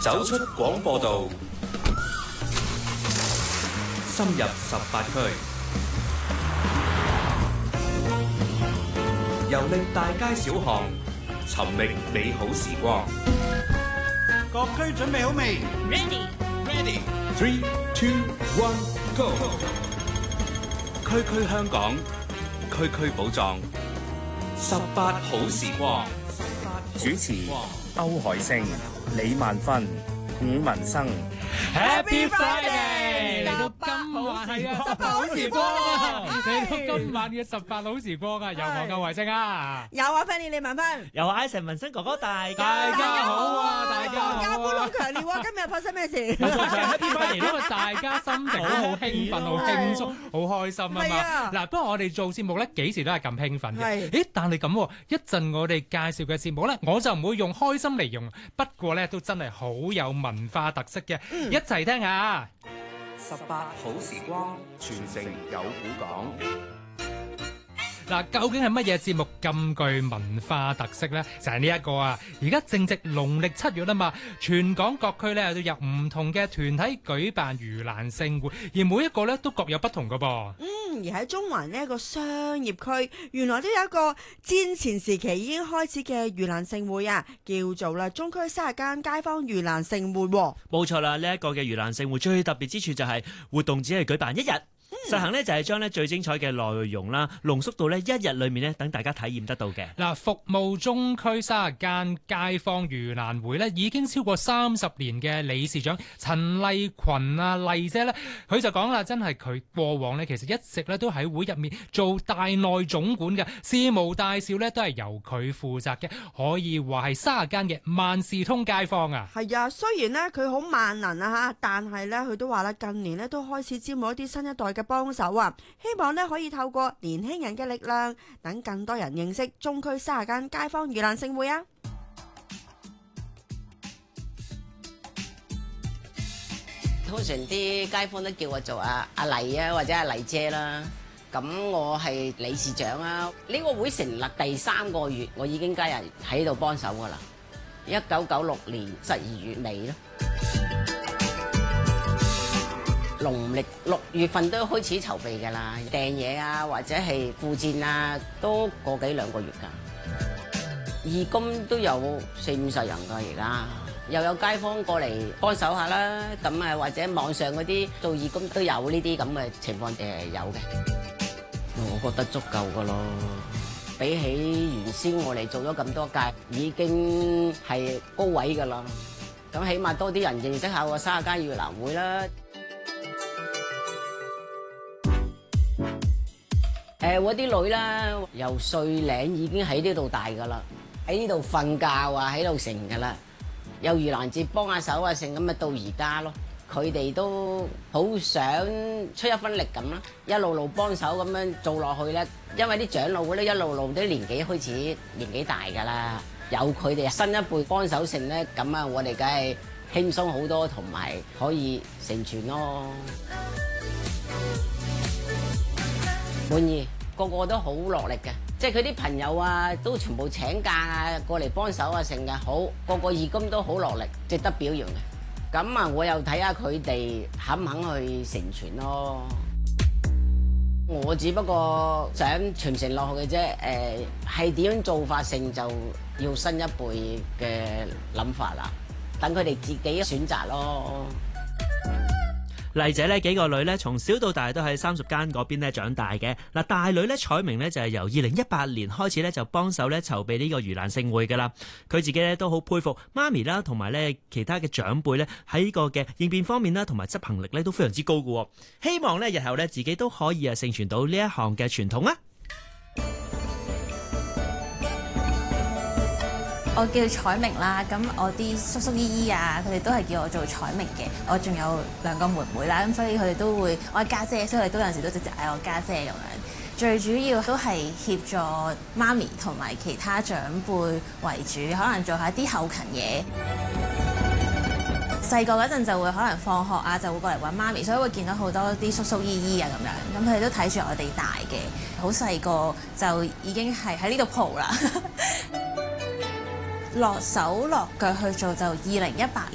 走出廣播道，深入18區，遊歷大街小巷，尋覓美好時光。 各區準備好未 ？Ready。 3, 2, 1, go！ 區區香港，區區寶藏，18好時光。 主持歐海星、李萬芬、伍文生。 Happy Friday！嚟到今晚係啊，18好時光啊！嚟到今晚嘅18好時光啊，有我歐海星啊， 有啊 Fanny 李萬芬， 有啊 Ivan 文生哥哥，大家好啊，大家好！ 加官好強烈喎，今日發生咩事？ Happy Friday，因為大家心情都好興奮、好輕鬆、好開心啊嘛。嗱，不過我哋做節目咧，幾時都係咁興奮嘅。咦？但係咁，一陣我哋介紹嘅節目咧，我就唔會用開心嚟用，不過咧都真係好有文化特色嘅，一齊聽下。 18好時光，傳承有古講。 嗱，究竟係乜嘢節目咁具文化特色呢？就係呢一個啊！而家正值農曆7月啦嘛，全港各區咧都有唔同嘅團體舉辦盂蘭勝會，而每一個咧都各有不同噶噃。 而喺中環呢一個商業區，原來都有一個戰前時期已經開始嘅盂蘭勝會啊，叫做啦中區30間街坊盂蘭勝會。 冇錯啦，呢一個嘅盂蘭勝會最特別之處就係活動只係舉辦1日。實行呢就係將呢最精彩嘅內容啦，濃縮到呢1日裏面呢，等大家體驗得到嘅。 嗱，服務中區30間街坊盂蘭會呢已經超過30年嘅理事長陳麗群啊，麗姐呢，佢就講啦，真係佢過往呢其實一直呢都喺會入面做大內總管嘅，事務大小呢都係由佢負責嘅，可以話係30間嘅萬事通街坊啊。 係啊，雖然呢佢好萬能啊嚇，但係呢佢都話啦，近年呢都開始招募一啲新一代嘅幫手啊，希望呢可以透過年輕人嘅力量，等更多人認識中區30間街坊盂蘭勝會啊！ 通常啲街坊都叫我做阿麗啊，或者阿麗姐啦。咁我係理事長啊。呢個會成立第3個月，我已經加入喺度幫手噶啦。1996年12月尾咯。農曆6月份都開始籌備㗎啦，訂嘢啊或者係附薦啊，都個幾2個月㗎。義工都有40-50人㗎，而家又有街坊過嚟幫手下啦。咁啊或者網上嗰啲做義工都有呢啲咁嘅情況有嘅。我覺得足夠㗎咯，比起原先我哋做咗咁多屆，已經係高位㗎啦。咁起碼多啲人認識下個30間盂蘭會啦。我啲女啦，由歲零已經喺呢度大噶啦，喺呢度瞓覺啊，喺度成噶啦。有盂蘭節幫下手啊，成咁咪到而家咯。佢哋都好想出一分力咁啦，一路路幫手咁樣做落去咧。因為啲長老咧一路路啲年紀開始年紀大噶啦，有佢哋新一輩幫手成咧，咁啊我哋梗係輕鬆好多，同埋可以成全咯。滿意。個個都好落力嘅，即係佢啲朋友啊，都全部請假啊，過嚟幫手啊，成日好，個個義工都好落力，值得表揚嘅。咁啊，我又睇下佢哋肯唔肯去成全咯。我只不過想傳承落去嘅啫，係點樣做法成就要新一輩嘅諗法啦，等佢哋自己選擇咯。 麗姐呢幾個女呢，從小到大都喺30間嗰邊呢長大嘅。嗱，大女呢彩明呢就係由2018年開始呢就幫手呢籌備呢個盂蘭勝會噶啦。佢自己呢都好佩服媽咪啦，同埋呢其他嘅長輩呢喺呢個嘅應變方面啦，同埋執行力呢都非常之高嘅。希望呢日後呢自己都可以承傳到呢一項嘅傳統啊！ 我叫彩明啦，咁我啲叔叔姨姨啊，佢哋都係叫我做彩明嘅。我仲有2個妹妹啦，咁所以佢哋都會，我係家姐，所以佢哋都有陣時都直接嗌我家姐咁樣。最主要都係協助媽咪同埋其他長輩為主，可能做下啲後勤嘢。細個嗰陣就會可能放學啊，就會過嚟揾媽咪，所以會見到好多啲叔叔姨姨啊咁樣，咁佢哋都睇住我哋大嘅，好細個就已經係喺呢度蒲啦。落手落腳去做就2018